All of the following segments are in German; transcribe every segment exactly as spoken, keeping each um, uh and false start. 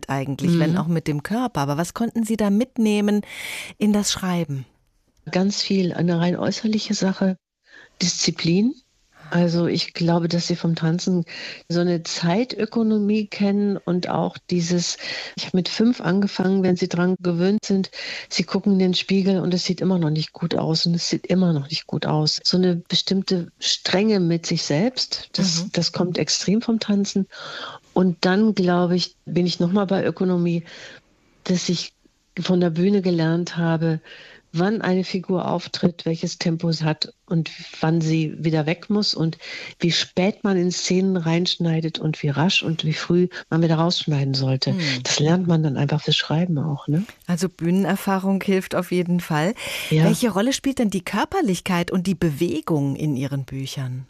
geht eigentlich, Mhm. wenn auch mit dem Körper. Aber was konnten Sie da mitnehmen in das Schreiben? Ganz viel eine rein äußerliche Sache, Disziplin. Also ich glaube, dass sie vom Tanzen so eine Zeitökonomie kennen und auch dieses, ich habe mit fünf angefangen, wenn sie dran gewöhnt sind, sie gucken in den Spiegel und es sieht immer noch nicht gut aus und es sieht immer noch nicht gut aus. So eine bestimmte Strenge mit sich selbst, das, Mhm. das kommt extrem vom Tanzen. Und dann, glaube ich, bin ich nochmal bei Ökonomie, dass ich von der Bühne gelernt habe, wann eine Figur auftritt, welches Tempo es hat und wann sie wieder weg muss und wie spät man in Szenen reinschneidet und wie rasch und wie früh man wieder rausschneiden sollte. Hm. Das lernt man dann einfach fürs Schreiben auch, ne? Also Bühnenerfahrung hilft auf jeden Fall. Ja. Welche Rolle spielt denn die Körperlichkeit und die Bewegung in Ihren Büchern?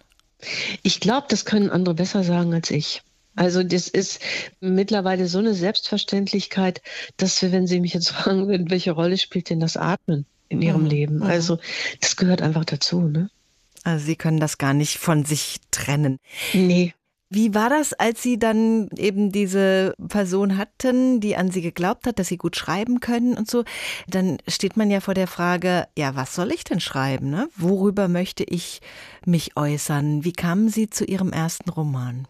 Ich glaube, das können andere besser sagen als ich. Also das ist mittlerweile so eine Selbstverständlichkeit, dass wir, wenn Sie mich jetzt fragen würden, welche Rolle spielt denn das Atmen in Ihrem Mhm. Leben? Mhm. Also das gehört einfach dazu, ne? Also Sie können das gar nicht von sich trennen. Nee. Wie war das, als Sie dann eben diese Person hatten, die an Sie geglaubt hat, dass Sie gut schreiben können und so? Dann steht man ja vor der Frage, ja, was soll ich denn schreiben, ne? Worüber möchte ich mich äußern? Wie kamen Sie zu Ihrem ersten Roman?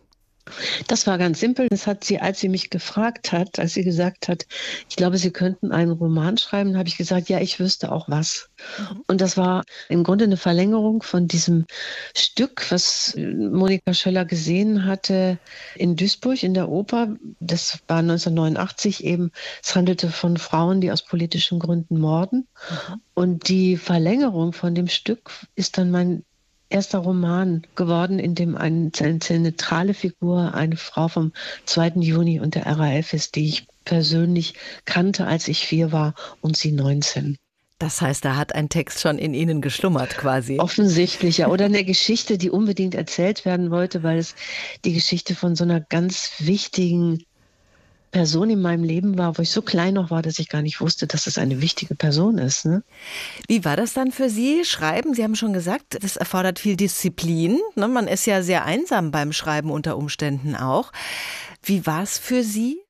Das war ganz simpel. Das hat sie, als sie mich gefragt hat, als sie gesagt hat, ich glaube, Sie könnten einen Roman schreiben, habe ich gesagt, ja, ich wüsste auch was. Mhm. Und das war im Grunde eine Verlängerung von diesem Stück, was Monika Schöller gesehen hatte in Duisburg in der Oper. Das war neunzehnhundertneunundachtzig eben. Es handelte von Frauen, die aus politischen Gründen morden. Mhm. Und die Verlängerung von dem Stück ist dann mein erster Roman geworden, in dem eine, eine zentrale Figur eine Frau vom zweiten Juni und der R A F ist, die ich persönlich kannte, als ich vier war und sie neunzehn. Das heißt, da hat ein Text schon in Ihnen geschlummert quasi. Offensichtlich, ja. Oder eine Geschichte, die unbedingt erzählt werden wollte, weil es die Geschichte von so einer ganz wichtigen Person in meinem Leben war, wo ich so klein noch war, dass ich gar nicht wusste, dass es eine wichtige Person ist, ne? Wie war das dann für Sie, Schreiben? Sie haben schon gesagt, das erfordert viel Disziplin, ne? Man ist ja sehr einsam beim Schreiben unter Umständen auch. Wie war es für Sie?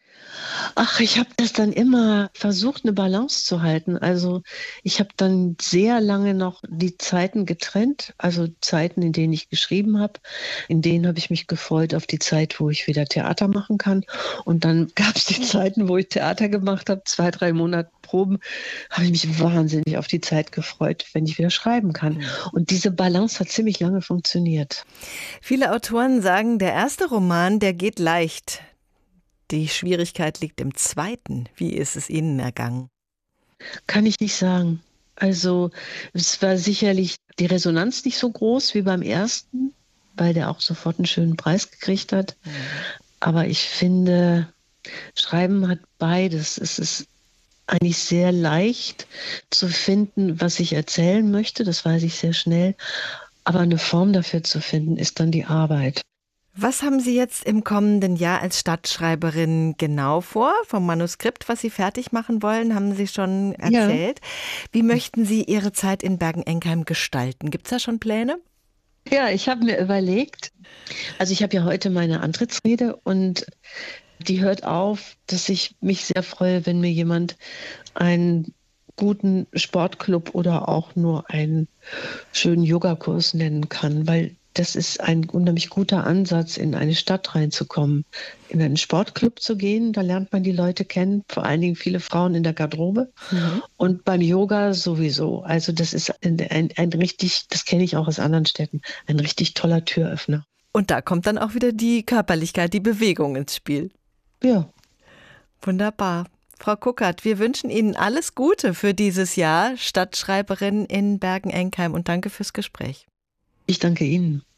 Ach, ich habe das dann immer versucht, eine Balance zu halten. Also ich habe dann sehr lange noch die Zeiten getrennt, also Zeiten, in denen ich geschrieben habe. In denen habe ich mich gefreut auf die Zeit, wo ich wieder Theater machen kann. Und dann gab es die Zeiten, wo ich Theater gemacht habe, zwei, drei Monate Proben, habe ich mich wahnsinnig auf die Zeit gefreut, wenn ich wieder schreiben kann. Und diese Balance hat ziemlich lange funktioniert. Viele Autoren sagen, der erste Roman, der geht leicht. Die Schwierigkeit liegt im zweiten. Wie ist es Ihnen ergangen? Kann ich nicht sagen. Also es war sicherlich die Resonanz nicht so groß wie beim ersten, weil der auch sofort einen schönen Preis gekriegt hat. Mhm. Aber ich finde, Schreiben hat beides. Es ist eigentlich sehr leicht zu finden, was ich erzählen möchte. Das weiß ich sehr schnell. Aber eine Form dafür zu finden, ist dann die Arbeit. Was haben Sie jetzt im kommenden Jahr als Stadtschreiberin genau vor? Vom Manuskript, was Sie fertig machen wollen, haben Sie schon erzählt. Ja. Wie möchten Sie Ihre Zeit in Bergen-Enkheim gestalten? Gibt es da schon Pläne? Ja, ich habe mir überlegt, also ich habe ja heute meine Antrittsrede und die hört auf, dass ich mich sehr freue, wenn mir jemand einen guten Sportclub oder auch nur einen schönen Yogakurs nennen kann, weil das ist ein unheimlich guter Ansatz, in eine Stadt reinzukommen, in einen Sportclub zu gehen. Da lernt man die Leute kennen, vor allen Dingen viele Frauen in der Garderobe. Mhm. Und beim Yoga sowieso. Also das ist ein, ein, ein richtig, das kenne ich auch aus anderen Städten, ein richtig toller Türöffner. Und da kommt dann auch wieder die Körperlichkeit, die Bewegung ins Spiel. Ja. Wunderbar. Frau Kuckert, wir wünschen Ihnen alles Gute für dieses Jahr, Stadtschreiberin in Bergen-Enkheim, und danke fürs Gespräch. Ich danke Ihnen.